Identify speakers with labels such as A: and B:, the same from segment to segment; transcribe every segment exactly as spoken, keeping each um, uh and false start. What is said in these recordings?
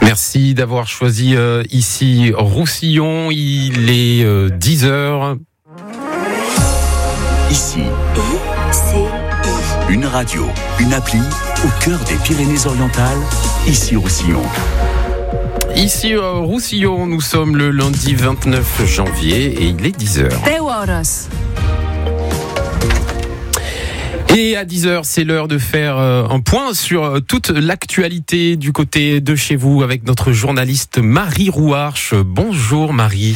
A: Merci d'avoir choisi euh, ici Roussillon. Il est euh, dix heures.
B: Ici,
C: I, C, I.
B: une radio, une appli au cœur des Pyrénées-Orientales. Ici Roussillon.
A: Ici euh, Roussillon, nous sommes le lundi vingt-neuf janvier et il est dix heures. Et à dix heures, c'est l'heure de faire un point sur toute l'actualité du côté de chez vous avec notre journaliste Marie Rouarche. Bonjour Marie.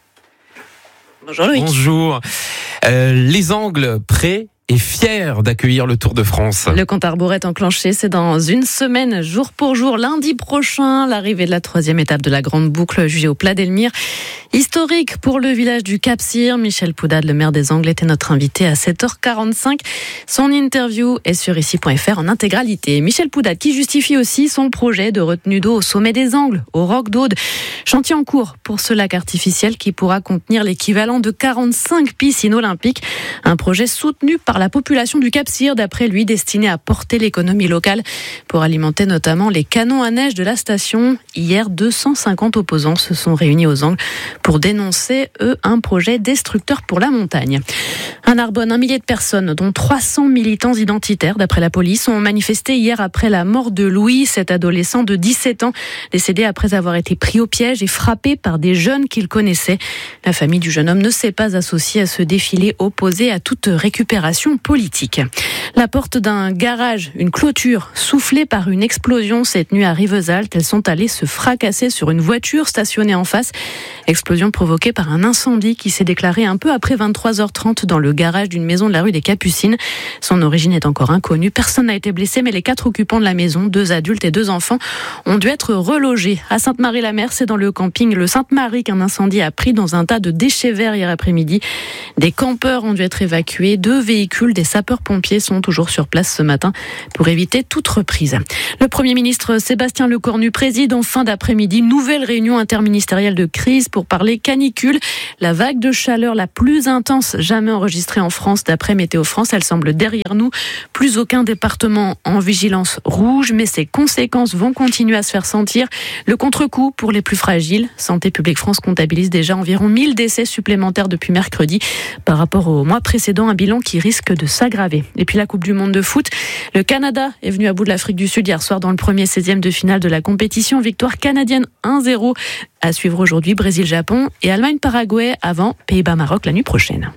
D: Bonjour Loïc.
A: Bonjour. Euh, les Angles prêts et fier d'accueillir le Tour de France.
D: Le compte à rebours est enclenché, c'est dans une semaine, jour pour jour, lundi prochain, l'arrivée de la troisième étape de la Grande Boucle jugée au Pla d'Elmire. Historique pour le village du Cap-Cyr. Michel Poudade, le maire des Angles, était notre invité à sept heures quarante-cinq. Son interview est sur ici point f r en intégralité. Michel Poudade qui justifie aussi son projet de retenue d'eau au sommet des Angles, au Roc d'Aude. Chantier en cours pour ce lac artificiel qui pourra contenir l'équivalent de quarante-cinq piscines olympiques. Un projet soutenu par la population du Cap-Cyr, d'après lui, destiné à porter l'économie locale pour alimenter notamment les canons à neige de la station. Hier, deux cent cinquante opposants se sont réunis aux Angles pour dénoncer, eux, un projet destructeur pour la montagne. À Narbonne, un millier de personnes, dont trois cents militants identitaires, d'après la police, ont manifesté hier après la mort de Louis, cet adolescent de dix-sept ans, décédé après avoir été pris au piège et frappé par des jeunes qu'il connaissait. La famille du jeune homme ne s'est pas associée à ce défilé opposé à toute récupération politique. La porte d'un garage, une clôture, soufflée par une explosion cette nuit à Rivesaltes. Elles sont allées se fracasser sur une voiture stationnée en face. Explosion provoquée par un incendie qui s'est déclaré un peu après vingt-trois heures trente dans le garage d'une maison de la rue des Capucines. Son origine est encore inconnue. Personne n'a été blessé, mais les quatre occupants de la maison, deux adultes et deux enfants, ont dû être relogés. À Sainte-Marie-la-Mer, c'est dans le camping Le Sainte-Marie qu'un incendie a pris dans un tas de déchets verts hier après-midi. Des campeurs ont dû être évacués. Deux véhicules des sapeurs-pompiers sont toujours sur place ce matin pour éviter toute reprise. Le Premier ministre Sébastien Lecornu préside en fin d'après-midi une nouvelle réunion interministérielle de crise pour parler canicule. La vague de chaleur la plus intense jamais enregistrée en France d'après Météo France, elle semble derrière nous. Plus aucun département en vigilance rouge, mais ses conséquences vont continuer à se faire sentir. Le contre-coup pour les plus fragiles. Santé publique France comptabilise déjà environ mille décès supplémentaires depuis mercredi par rapport au mois précédent, un bilan qui risque de s'aggraver. Et puis la Coupe du Monde de foot, le Canada est venu à bout de l'Afrique du Sud hier soir dans le premier seizième de finale de la compétition. Victoire canadienne un zéro. À suivre aujourd'hui Brésil-Japon et Allemagne-Paraguay avant Pays-Bas-Maroc la nuit prochaine.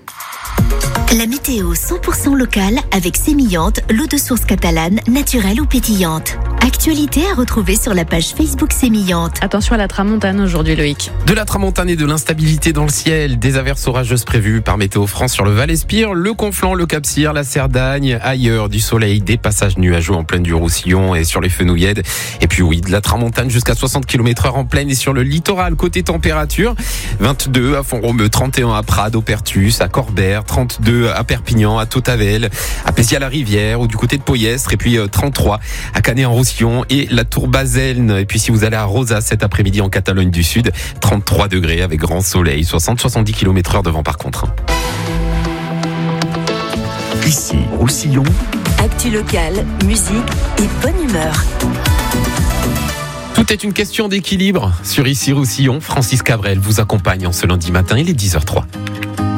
C: La météo cent pour cent locale avec Sémillante, l'eau de source catalane, naturelle ou pétillante. Actualité à retrouver sur la page Facebook Sémillante.
D: Attention à la tramontane aujourd'hui, Loïc.
A: De la tramontane et de l'instabilité dans le ciel, des averses orageuses prévues par Météo France sur le Val-Espire, le Conflent, le Cap-Cyr, la Cerdagne, ailleurs du soleil, des passages nuageux en plaine du Roussillon et sur les Fenouillèdes. Et puis oui, de la tramontane jusqu'à soixante kilomètres heure en plaine et sur le littoral. Côté température, vingt-deux à Font-Romeu, trente et un à Prades, au Pertus, à Corbert, trente-deux à Perpignan, à Tautavel, à Pézières-la-Rivière ou du côté de Poyestre, et puis trente-trois à Canet-en-Roussillon et la Tour Baselne. Et puis si vous allez à Rosas cet après-midi en Catalogne du Sud, trente-trois degrés avec grand soleil, soixante à soixante-dix kilomètres heure de vent par contre.
B: Ici Roussillon.
C: Actu locale, musique et bonne humeur.
A: Tout est une question d'équilibre sur Ici Roussillon. Francis Cabrel vous accompagne en ce lundi matin, il est dix heures zéro trois.